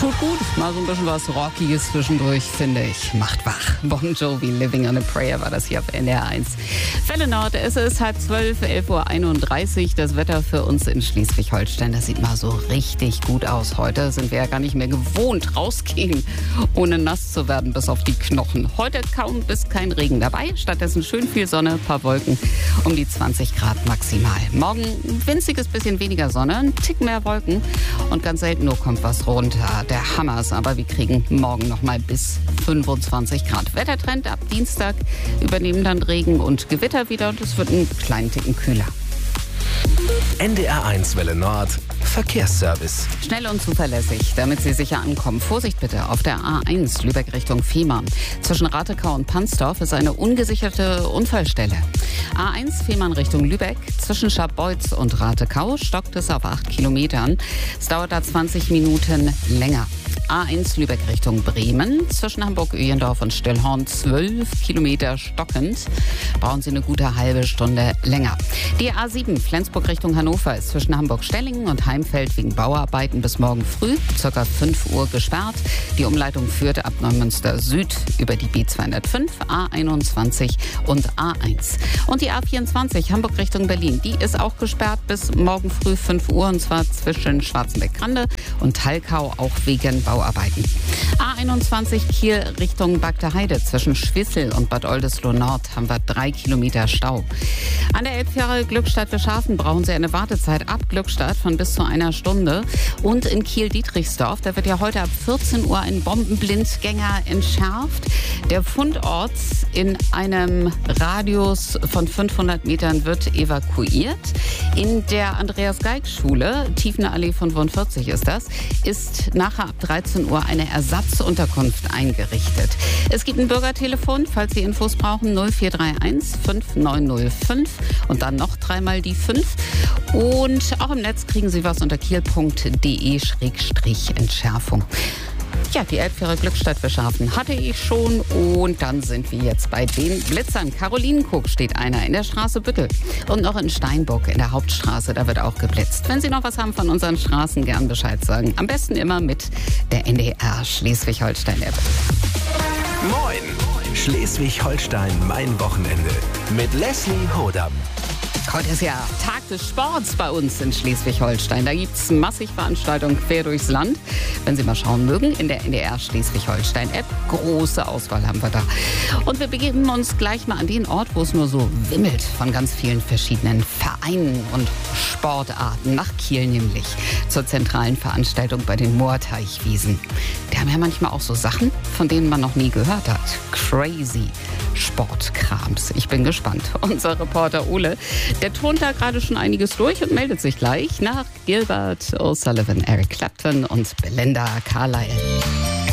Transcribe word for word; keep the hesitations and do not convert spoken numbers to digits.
Tut gut, mal so ein bisschen was Rockiges zwischendurch, finde ich. Macht wach. Bon Jovi, Living on a Prayer war das hier auf N D R eins. Welle Nord, es ist halb zwölf, elf Uhr einunddreißig. Das Wetter für uns in Schleswig-Holstein, das sieht mal so richtig gut aus. Heute sind wir ja gar nicht mehr gewohnt, rausgehen, ohne nass zu werden bis auf die Knochen. Heute kaum bis kein Regen dabei, stattdessen schön viel Sonne, paar Wolken, um die zwanzig Grad maximal. Morgen ein winziges bisschen weniger Sonne, ein Tick mehr Wolken und ganz selten nur kommt was runter. Der Hammer ist aber, wir kriegen morgen noch mal bis fünfundzwanzig Grad. Wettertrend ab Dienstag übernehmen dann Regen und Gewitter wieder und es wird einen kleinen Ticken kühler. N D R eins Welle Nord Verkehrsservice. Schnell und zuverlässig, damit Sie sicher ankommen. Vorsicht bitte, auf der A eins Lübeck Richtung Fehmarn. Zwischen Ratekau und Pansdorf ist eine ungesicherte Unfallstelle. A eins Fehmarn Richtung Lübeck. Zwischen Scharbeutz und Ratekau stockt es auf acht Kilometern. Es dauert da zwanzig Minuten länger. A eins Lübeck Richtung Bremen. Zwischen Hamburg-Öhlendorf und Stillhorn zwölf Kilometer stockend. Brauchen Sie eine gute halbe Stunde länger. Die A sieben Flensburg Richtung Hannover ist zwischen Hamburg-Stellingen und Heimfeld wegen Bauarbeiten bis morgen früh, ca. fünf Uhr gesperrt. Die Umleitung führt ab Neumünster Süd über die B zweihundertfünf, A einundzwanzig und A eins. Und die A vierundzwanzig Hamburg Richtung Berlin, die ist auch gesperrt bis morgen früh fünf Uhr und zwar zwischen Schwarzenbeck-Grande und Talkau, auch wegen Bauarbeiten. A einundzwanzig Kiel Richtung Bagdaheide zwischen Schwissel und Bad Oldesloe Nord haben wir drei Kilometer Stau. An der Elbfähre Glückstadt-Wischhafen brauchen Sie eine Wartezeit ab Glückstadt von bis zu einer Stunde. Und in Kiel-Dietrichsdorf, da wird ja heute ab vierzehn Uhr ein Bombenblindgänger entschärft. Der Fundort in einem Radius von fünfhundert Metern wird evakuiert. In der Andreas-Geig-Schule, Tiefenallee fünfundvierzig ist das, ist nachher ab dreizehn Uhr eine Ersatzunterkunft eingerichtet. Es gibt ein Bürgertelefon, falls Sie Infos brauchen, null vier drei eins fünf neun null fünf und dann noch dreimal die fünf. Und auch im Netz kriegen Sie was unter kiel punkt de Schrägstrich Entschärfung. Ja, die Elbfähre Glückstadt-Wischhafen hatte ich schon und dann sind wir jetzt bei den Blitzern. Karolinenkoog steht einer in der Straße Büttel und noch in Steinburg in der Hauptstraße, da wird auch geblitzt. Wenn Sie noch was haben von unseren Straßen, gern Bescheid sagen. Am besten immer mit der N D R Schleswig-Holstein-App. Moin! Schleswig-Holstein, mein Wochenende mit Leslie Hodam. Heute ist ja Tag des Sports bei uns in Schleswig-Holstein. Da gibt es massig Veranstaltungen quer durchs Land. Wenn Sie mal schauen mögen, in der N D R Schleswig-Holstein-App. Große Auswahl haben wir da. Und wir begeben uns gleich mal an den Ort, wo es nur so wimmelt von ganz vielen verschiedenen Vereinen und Sportarten. Nach Kiel nämlich. Zur zentralen Veranstaltung bei den Moorteichwiesen. Die haben ja manchmal auch so Sachen, von denen man noch nie gehört hat. Crazy Sportkrams. Ich bin gespannt. Unser Reporter Ole, der turnt da gerade schon einiges durch und meldet sich gleich nach Gilbert O'Sullivan, Eric Clapton und Belinda Carlisle.